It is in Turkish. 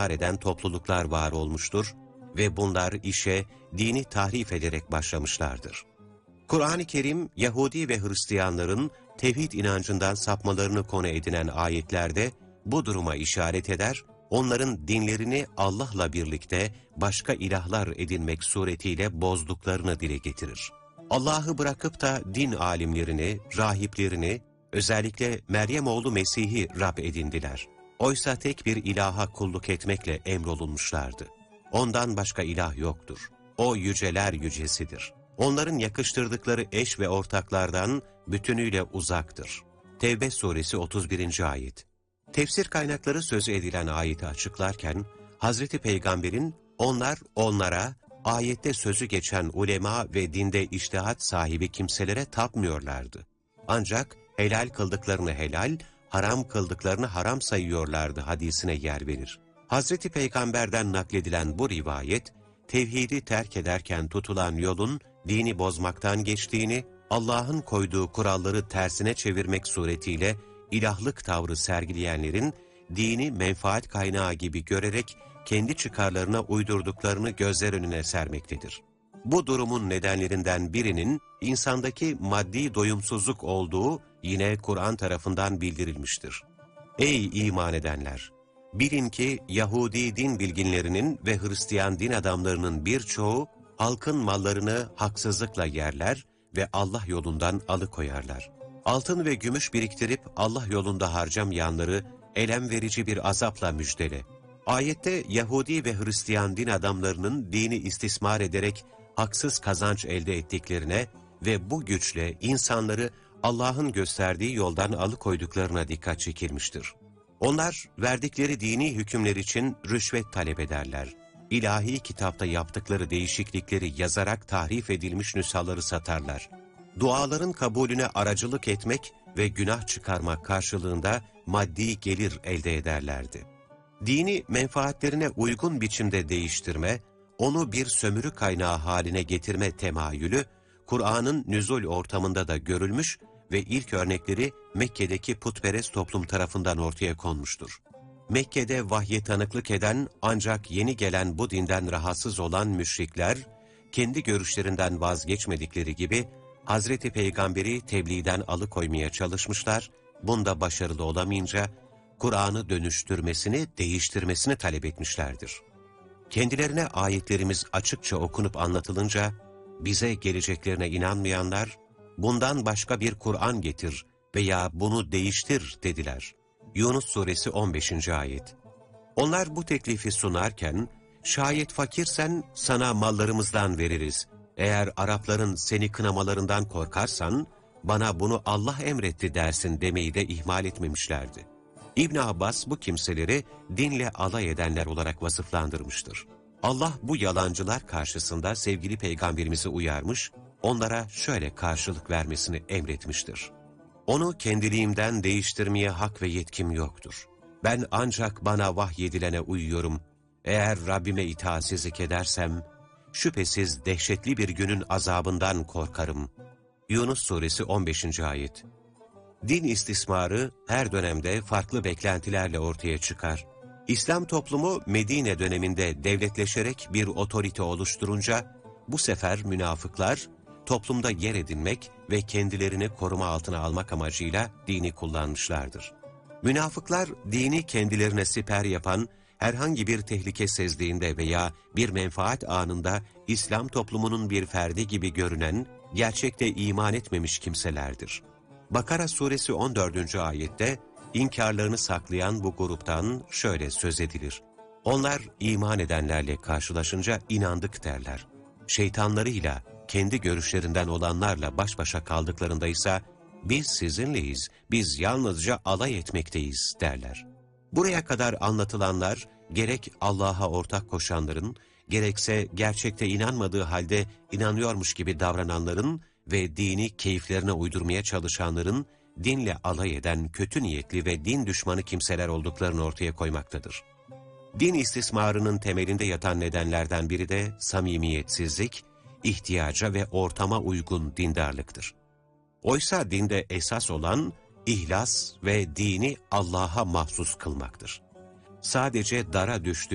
istismar eden topluluklar var olmuştur ve bunlar işe dini tahrif ederek başlamışlardır. Kur'an-ı Kerim, Yahudi ve Hristiyanların tevhid inancından sapmalarını konu edinen ayetlerde bu duruma işaret eder, onların dinlerini Allah'la birlikte başka ilahlar edinmek suretiyle bozduklarını dile getirir. Allah'ı bırakıp da din alimlerini, rahiplerini, özellikle Meryem oğlu Mesih'i Rab edindiler. Oysa tek bir ilaha kulluk etmekle emrolunmuşlardı. Ondan başka ilah yoktur. O yüceler yücesidir. Onların yakıştırdıkları eş ve ortaklardan bütünüyle uzaktır. Tevbe suresi 31. ayet. Tefsir kaynakları sözü edilen ayeti açıklarken, Hazreti Peygamber'in onlara, ayette sözü geçen ulema ve dinde içtihat sahibi kimselere tapmıyorlardı. Ancak helal kıldıklarını helal, haram kıldıklarını haram sayıyorlardı hadisine yer verir. Hazreti Peygamber'den nakledilen bu rivayet, tevhidi terk ederken tutulan yolun dini bozmaktan geçtiğini, Allah'ın koyduğu kuralları tersine çevirmek suretiyle ilahlık tavrı sergileyenlerin dini menfaat kaynağı gibi görerek kendi çıkarlarına uydurduklarını gözler önüne sermektedir. Bu durumun nedenlerinden birinin insandaki maddi doyumsuzluk olduğu yine Kur'an tarafından bildirilmiştir. Ey iman edenler! Bilin ki Yahudi din bilginlerinin ve Hristiyan din adamlarının birçoğu halkın mallarını haksızlıkla yerler ve Allah yolundan alıkoyarlar. Altın ve gümüş biriktirip Allah yolunda harcamayanları elem verici bir azapla müjdele. Ayette Yahudi ve Hristiyan din adamlarının dini istismar ederek haksız kazanç elde ettiklerine ve bu güçle insanları Allah'ın gösterdiği yoldan alıkoyduklarına dikkat çekilmiştir. Onlar verdikleri dini hükümler için rüşvet talep ederler. İlahi kitapta yaptıkları değişiklikleri yazarak tahrif edilmiş nüshaları satarlar. Duaların kabulüne aracılık etmek ve günah çıkarmak karşılığında maddi gelir elde ederlerdi. Dini menfaatlerine uygun biçimde değiştirme, onu bir sömürü kaynağı haline getirme temayülü, Kur'an'ın nüzul ortamında da görülmüş ve ilk örnekleri Mekke'deki putperest toplum tarafından ortaya konmuştur. Mekke'de vahye tanıklık eden ancak yeni gelen bu dinden rahatsız olan müşrikler, kendi görüşlerinden vazgeçmedikleri gibi Hazreti Peygamber'i tebliğden alıkoymaya çalışmışlar, bunda başarılı olamayınca Kur'an'ı dönüştürmesini, değiştirmesini talep etmişlerdir. Kendilerine ayetlerimiz açıkça okunup anlatılınca, bize geleceklerine inanmayanlar, bundan başka bir Kur'an getir veya bunu değiştir dediler. Yunus suresi 15. ayet. Onlar bu teklifi sunarken, şayet fakirsen sana mallarımızdan veririz. Eğer Arapların seni kınamalarından korkarsan, bana bunu Allah emretti dersin demeyi de ihmal etmemişlerdi. İbn Abbas bu kimseleri dinle alay edenler olarak vasıflandırmıştır. Allah bu yalancılar karşısında sevgili peygamberimizi uyarmış, onlara şöyle karşılık vermesini emretmiştir. Onu kendiliğimden değiştirmeye hak ve yetkim yoktur. Ben ancak bana vahyedilene uyuyorum. Eğer Rabbime itaatsizlik edersem, şüphesiz dehşetli bir günün azabından korkarım. Yunus suresi 15. ayet. Din istismarı her dönemde farklı beklentilerle ortaya çıkar. İslam toplumu Medine döneminde devletleşerek bir otorite oluşturunca, bu sefer münafıklar toplumda yer edinmek ve kendilerini koruma altına almak amacıyla dini kullanmışlardır. Münafıklar dini kendilerine siper yapan, herhangi bir tehlike sezdiğinde veya bir menfaat anında İslam toplumunun bir ferdi gibi görünen, gerçekte iman etmemiş kimselerdir. Bakara suresi 14. ayette inkarlarını saklayan bu gruptan şöyle söz edilir. Onlar iman edenlerle karşılaşınca inandık derler. Şeytanlarıyla, kendi görüşlerinden olanlarla baş başa kaldıklarında ise biz sizinleyiz, biz yalnızca alay etmekteyiz derler. Buraya kadar anlatılanlar gerek Allah'a ortak koşanların, gerekse gerçekte inanmadığı halde inanıyormuş gibi davrananların ve dini keyiflerine uydurmaya çalışanların dinle alay eden kötü niyetli ve din düşmanı kimseler olduklarını ortaya koymaktadır. Din istismarının temelinde yatan nedenlerden biri de samimiyetsizlik, ihtiyaca ve ortama uygun dindarlıktır. Oysa dinde esas olan ihlas ve dini Allah'a mahsus kılmaktır. Sadece dara düştüğü